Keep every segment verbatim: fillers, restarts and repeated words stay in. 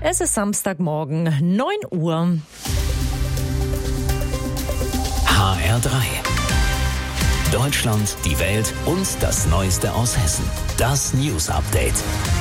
Es ist Samstagmorgen, neun Uhr. H R drei. Deutschland, die Welt und das Neueste aus Hessen. Das News Update.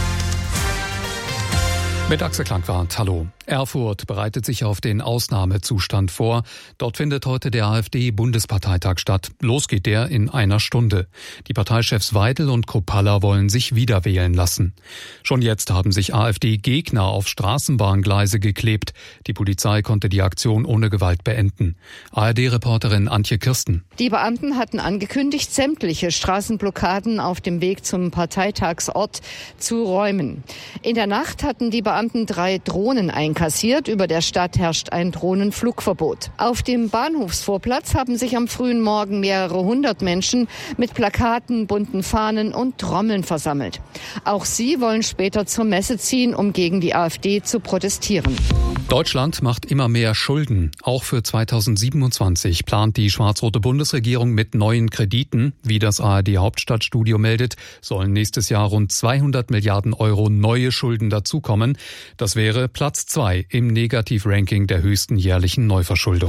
Mit Axel Klangwart, hallo. Erfurt bereitet sich auf den Ausnahmezustand vor. Dort findet heute der AfD-Bundesparteitag statt. Los geht der in einer Stunde. Die Parteichefs Weidel und Kruppalla wollen sich wieder wählen lassen. Schon jetzt haben sich AfD-Gegner auf Straßenbahngleise geklebt. Die Polizei konnte die Aktion ohne Gewalt beenden. A R D-Reporterin Antje Kirsten. Die Beamten hatten angekündigt, sämtliche Straßenblockaden auf dem Weg zum Parteitagsort zu räumen. In der Nacht hatten die Beamten drei Drohnen eingesetzt. Kassiert. Über der Stadt herrscht ein Drohnenflugverbot. Auf dem Bahnhofsvorplatz haben sich am frühen Morgen mehrere hundert Menschen mit Plakaten, bunten Fahnen und Trommeln versammelt. Auch sie wollen später zur Messe ziehen, um gegen die AfD zu protestieren. Deutschland macht immer mehr Schulden. Auch für zweitausendsiebenundzwanzig plant die schwarz-rote Bundesregierung mit neuen Krediten. Wie das A R D-Hauptstadtstudio meldet, sollen nächstes Jahr rund zweihundert Milliarden Euro neue Schulden dazukommen. Das wäre Platz zwei im Negativranking der höchsten jährlichen Neuverschuldung.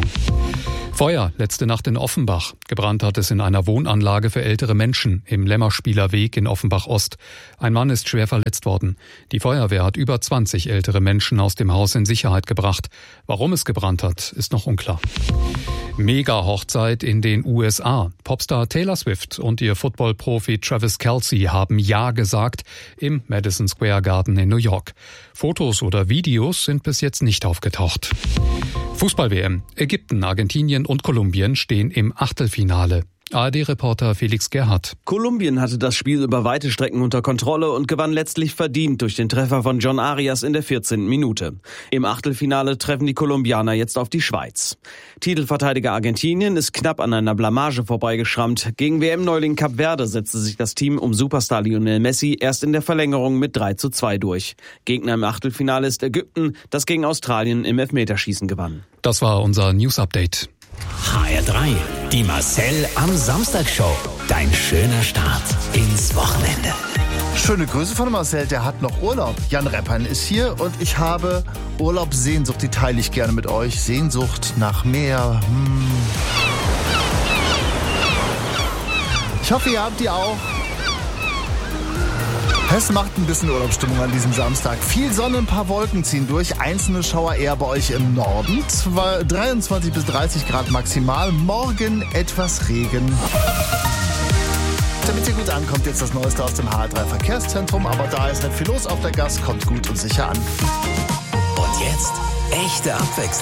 Feuer letzte Nacht in Offenbach. Gebrannt hat es in einer Wohnanlage für ältere Menschen im Lämmerspieler Weg in Offenbach-Ost. Ein Mann ist schwer verletzt worden. Die Feuerwehr hat über zwanzig ältere Menschen aus dem Haus in Sicherheit gebracht. Warum es gebrannt hat, ist noch unklar. Mega-Hochzeit in den U S A. Popstar Taylor Swift und ihr Football-Profi Travis Kelce haben Ja gesagt im Madison Square Garden in New York. Fotos oder Videos sind bis jetzt nicht aufgetaucht. Fußball-W M. Ägypten, Argentinien und Kolumbien stehen im Achtelfinale. A R D-Reporter Felix Gerhardt. Kolumbien hatte das Spiel über weite Strecken unter Kontrolle und gewann letztlich verdient durch den Treffer von John Arias in der vierzehnten Minute. Im Achtelfinale treffen die Kolumbianer jetzt auf die Schweiz. Titelverteidiger Argentinien ist knapp an einer Blamage vorbeigeschrammt. Gegen W M-Neuling Kap Verde setzte sich das Team um Superstar Lionel Messi erst in der Verlängerung mit drei zu zwei durch. Gegner im Achtelfinale ist Ägypten, das gegen Australien im Elfmeterschießen gewann. Das war unser News-Update. H R drei, die Marcel am Samstag Show. Dein schöner Start ins Wochenende. Schöne Grüße von Marcel, der hat noch Urlaub. Jan Reppan ist hier und ich habe Urlaubssehnsucht, die teile ich gerne mit euch. Sehnsucht nach Meer. Hm. Ich hoffe, ihr habt die auch. Hessen macht ein bisschen Urlaubsstimmung an diesem Samstag. Viel Sonne, ein paar Wolken ziehen durch. Einzelne Schauer eher bei euch im Norden. dreiundzwanzig bis dreißig Grad maximal. Morgen etwas Regen. Damit ihr gut ankommt, jetzt das Neueste aus dem H R drei Verkehrszentrum. Aber da ist nicht viel los auf der Gas. Kommt gut und sicher an. Und jetzt echte Abwechslung.